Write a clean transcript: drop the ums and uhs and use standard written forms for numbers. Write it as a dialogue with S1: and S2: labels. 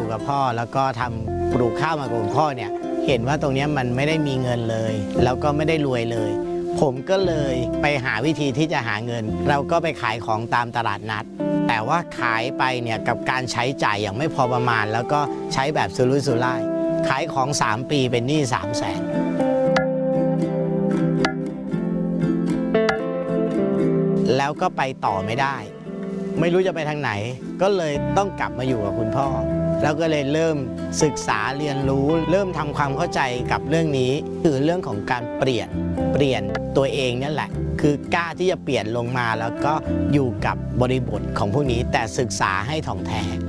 S1: กับพ่อแล้วก็ทำปลูกข้าวมากับคุณพ่อเนี่ยเห็นว่าตรงนี้มันไม่ได้มีเงินเลยแล้วก็ไม่ได้รวยเลยผมก็เลยไปหาวิธีที่จะหาเงินเราก็ไปขายของตามตลาดนัดแต่ว่าขายไปเนี่ยกับการใช้จ่ายอย่างไม่พอประมาณแล้วก็ใช้แบบสุรุ่ยสุร่ายขายของ3 ปีเป็นหนี้300,000แล้วก็ไปต่อไม่ได้ไม่รู้จะไปทางไหนก็เลยต้องกลับมาอยู่กับคุณพ่อแล้วก็เลยเริ่มศึกษาเรียนรู้เริ่มทำความเข้าใจกับเรื่องนี้คือเรื่องของการเปลี่ยนตัวเองนั่นแหละคือกล้าที่จะเปลี่ยนลงมาแล้วก็อยู่กับบริบทของพวกนี้แต่ศึกษาให้ถ่องแท้